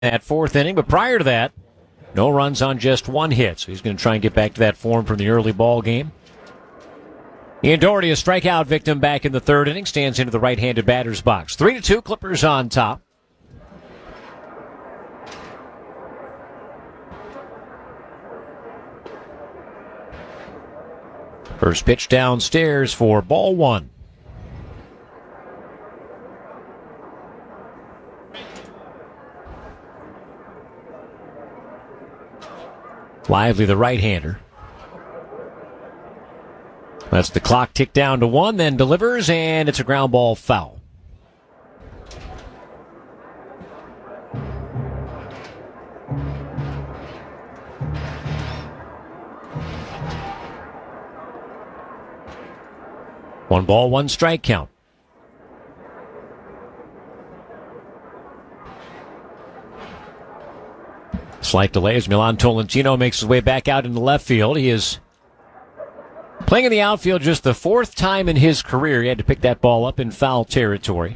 that fourth inning, but prior to that, no runs on just one hit. So he's going to try and get back to that form from the early ball game. Ian Doherty, a strikeout victim back in the third inning, stands into the right-handed batter's box. 3-2, Clippers on top. First pitch downstairs for ball one. Lively, the right-hander. That's the clock tick down to one, then delivers, and it's a ground ball foul. One ball, one strike count. Slight delay as Milan Tolentino makes his way back out into left field. He is playing in the outfield just the fourth time in his career. He had to pick that ball up in foul territory.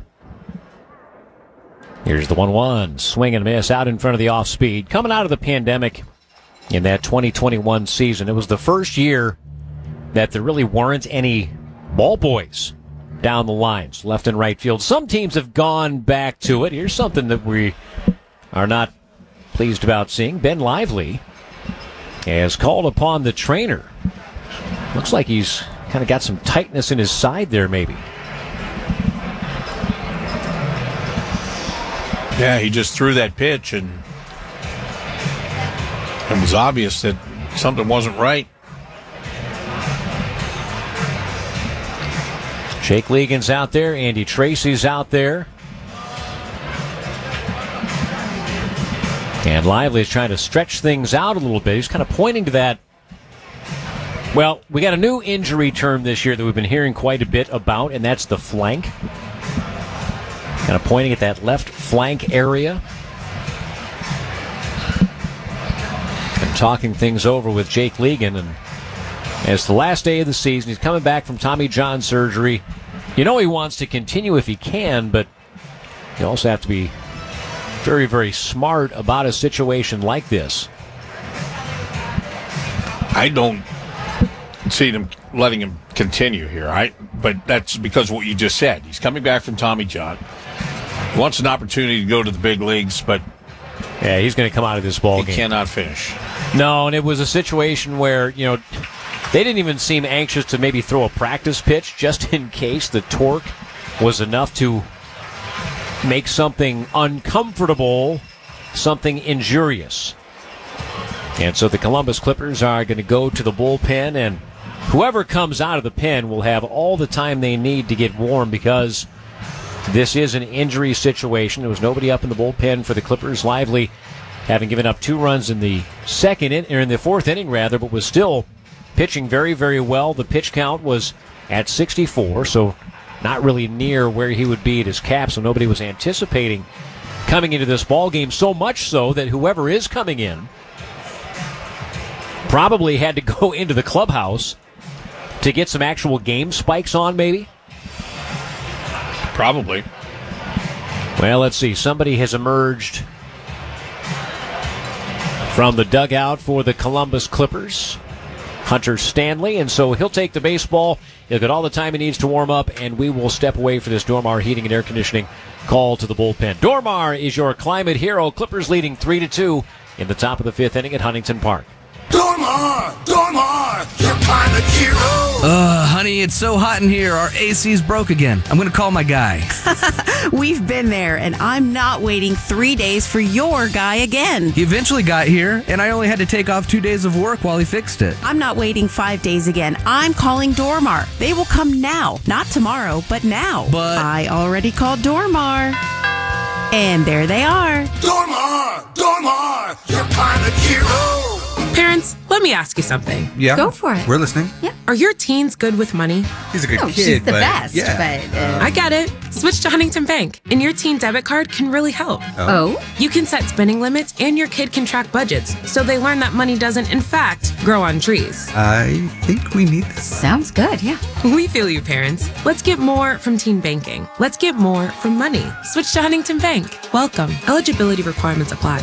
Here's the 1-1. Swing and miss out in front of the off speed. Coming out of the pandemic in that 2021 season, it was the first year that there really weren't any ball boys down the lines, left and right field. Some teams have gone back to it. Here's something that we are not pleased about seeing. Ben Lively has called upon the trainer. Looks like he's kind of got some tightness in his side there, maybe. Yeah, he just threw that pitch, and it was obvious that something wasn't right. Jake Legan's out there. Andy Tracy's out there. And Lively is trying to stretch things out a little bit. He's kind of pointing to that. Well, we got a new injury term this year that we've been hearing quite a bit about, and that's the flank. Kind of pointing at that left flank area. And talking things over with Jake Legan. And as the last day of the season, he's coming back from Tommy John surgery. You know he wants to continue if he can, but you also have to be very, very smart about a situation like this. I don't see them letting him continue here. But that's because of what you just said. He's coming back from Tommy John. He wants an opportunity to go to the big leagues, but yeah, he's going to come out of this ball game. He cannot finish. No, and it was a situation where, you know, they didn't even seem anxious to maybe throw a practice pitch just in case the torque was enough to make something uncomfortable, something injurious. And so the Columbus Clippers are going to go to the bullpen, and whoever comes out of the pen will have all the time they need to get warm because this is an injury situation. There was nobody up in the bullpen for the Clippers. Lively having given up 2 runs in the fourth inning, but was still pitching very, very well. The pitch count was at 64, so not really near where he would be at his cap, so nobody was anticipating coming into this ball game, so much so that whoever is coming in probably had to go into the clubhouse to get some actual game spikes on, maybe? Probably. Well, let's see. Somebody has emerged from the dugout for the Columbus Clippers, Hunter Stanley, and so he'll take the baseball. He'll get all the time he needs to warm up, and we will step away for this Dormar Heating and Air Conditioning call to the bullpen. Dormar is your climate hero. Clippers leading 3-2 in the top of the 5th inning at Huntington Park. Dormar, your climate hero. Honey, it's so hot in here. Our AC's broke again. I'm going to call my guy. We've been there, and I'm not waiting 3 days for your guy again. He eventually got here, and I only had to take off 2 days of work while he fixed it. I'm not waiting 5 days again. I'm calling Dormar. They will come now. Not tomorrow, but now. But I already called Dormar. And there they are. Dormar, your climate hero. Parents, Let me ask you something. Yeah. Go for it. We're listening. Are your teens good with money? He's a good No, kid. she's the but best. Yeah. But I get it. Switch to Huntington Bank, and your teen debit card can really help. oh, You can set spending limits, and your kid can track budgets, so they learn that money doesn't, in fact, grow on trees. I think we need this. sounds good. Yeah. We feel you, parents. Let's get more from teen banking. Let's get more from money. Switch to Huntington Bank. Welcome. Eligibility requirements apply.